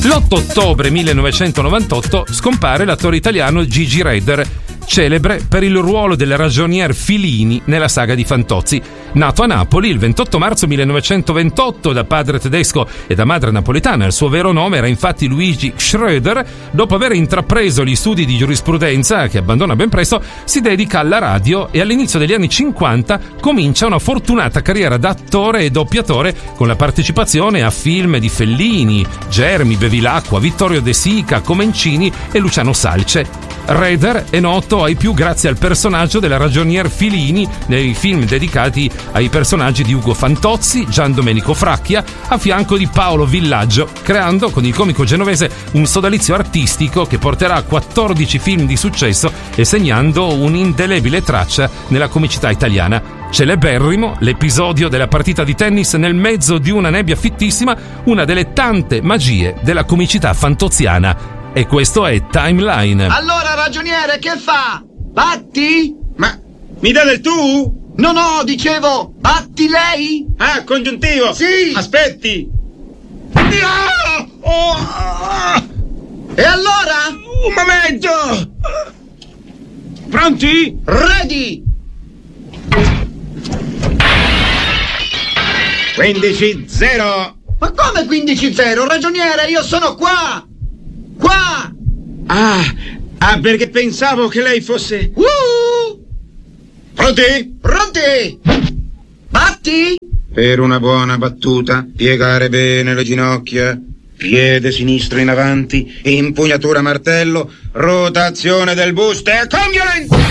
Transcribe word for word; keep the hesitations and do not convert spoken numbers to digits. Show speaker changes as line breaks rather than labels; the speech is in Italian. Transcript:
L'otto ottobre millenovecentonovantotto scompare l'attore italiano Gigi Redder, celebre per il ruolo del ragionier Filini nella saga di Fantozzi. Nato a Napoli il ventotto marzo millenovecentoventotto da padre tedesco e da madre napoletana, il suo vero nome era infatti Luigi Schröder. Dopo aver intrapreso gli studi di giurisprudenza, che abbandona ben presto, si dedica alla radio e all'inizio degli anni cinquanta comincia una fortunata carriera da attore e doppiatore con la partecipazione a film di Fellini, Germi, Bevilacqua, Vittorio De Sica, Comencini e Luciano Salce. Redder è noto ai più grazie al personaggio della ragionier Filini nei film dedicati ai personaggi di Ugo Fantozzi, Gian Domenico Fracchia, a fianco di Paolo Villaggio, creando con il comico genovese un sodalizio artistico che porterà a quattordici film di successo e segnando un'indelebile traccia nella comicità italiana. Celeberrimo l'episodio della partita di tennis nel mezzo di una nebbia fittissima, una delle tante magie della comicità fantoziana. E questo è Timeline.
Allora, ragioniere, che fa? Batti?
Ma mi dà del tu?
No, no, dicevo, batti lei?
Ah, congiuntivo.
Sì.
Aspetti.
Ah!
Oh!
E allora?
Un momento. Pronti?
Ready.
quindici zero.
Ma come quindici zero? Ragioniere, io sono qua. Qua.
Ah, ah, perché pensavo che lei fosse...
Uh!
Pronti?
Pronti? Batti?
Per una buona battuta, piegare bene le ginocchia, piede sinistro in avanti, impugnatura martello, rotazione del busto e con violenza!